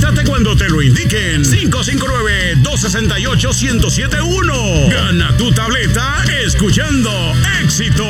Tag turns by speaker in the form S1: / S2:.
S1: Comunícate cuando te lo indiquen. 559-268-1071. Gana tu tableta escuchando Éxito